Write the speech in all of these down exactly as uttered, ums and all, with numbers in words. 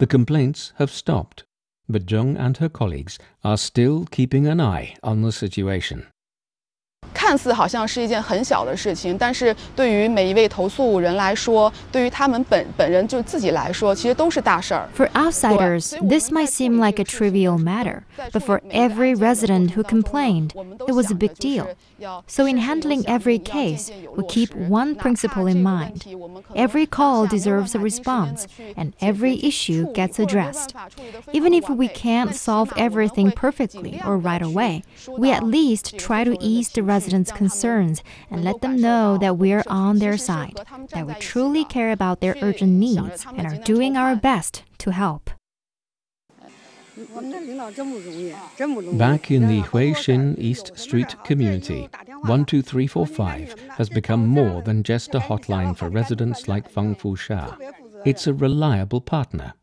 The complaints have stopped, but Zheng and her colleagues are still keeping an eye on the situation. 看似好像是一件很小的事情，但是对于每一位投诉人来说，对于他们本本人就自己来说，其实都是大事儿。 For outsiders, this might seem like a trivial matter, but for every resident who complained, it was a big deal. So in handling every case, we keep one principle in mind. Every call deserves a response, and every issue gets addressed. Even if we can't solve everything perfectly or right away, we at least try to ease the residents' concerns and let them know that we're on their side, that we truly care about their urgent needs and are doing our best to help. Back in the Huixin East Street community, one two three four five has become more than just a hotline for residents like Fang Fusha. It's a reliable partner.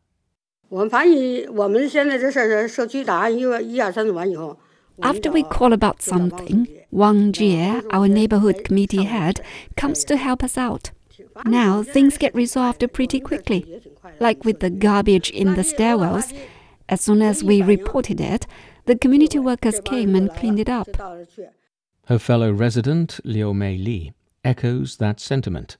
After we call about something, Wang Jie, our neighborhood committee head, comes to help us out. Now things get resolved pretty quickly. Like with the garbage in the stairwells, as soon as we reported it, the community workers came and cleaned it up. Her fellow resident, Liu Mei Li, echoes that sentiment.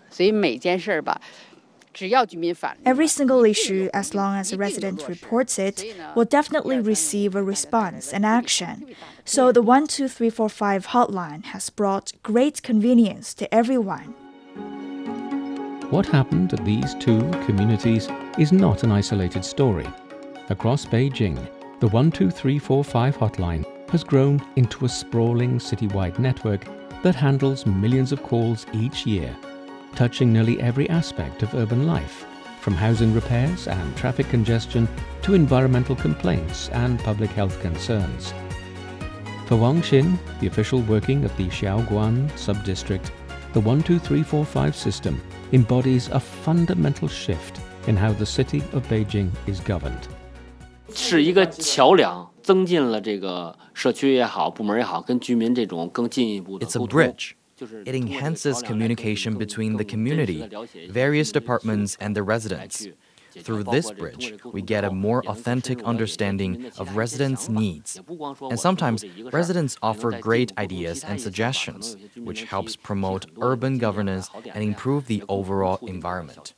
Every single issue, as long as a resident reports it, will definitely receive a response and action. So the one two three four five hotline has brought great convenience to everyone. What happened at these two communities is not an isolated story. Across Beijing, the one two three four five hotline has grown into a sprawling citywide network that handles millions of calls each year, touching nearly every aspect of urban life, from housing repairs and traffic congestion to environmental complaints and public health concerns. For Wang Xin, the official working of the Xiaoguan sub-district, the one two three four five system embodies a fundamental shift in how the city of Beijing is governed. 是一个桥梁，增进了这个社区也好，部门也好，跟居民这种更进一步的 It's a bridge. It enhances communication between the community, various departments, and the residents. Through this bridge, we get a more authentic understanding of residents' needs. And sometimes, residents offer great ideas and suggestions, which helps promote urban governance and improve the overall environment.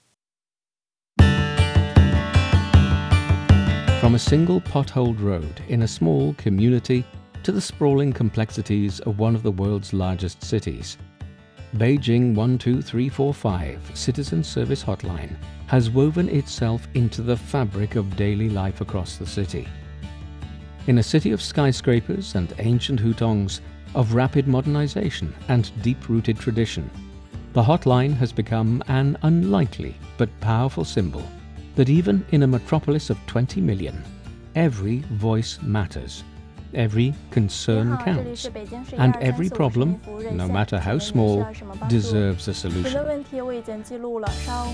From a single potholed road in a small community to the sprawling complexities of one of the world's largest cities, Beijing one two three four five Citizen Service Hotline has woven itself into the fabric of daily life across the city. In a city of skyscrapers and ancient hutongs, of rapid modernization and deep-rooted tradition, the hotline has become an unlikely but powerful symbol that even in a metropolis of twenty million, every voice matters, every concern counts, and every problem, no matter how small, deserves a solution.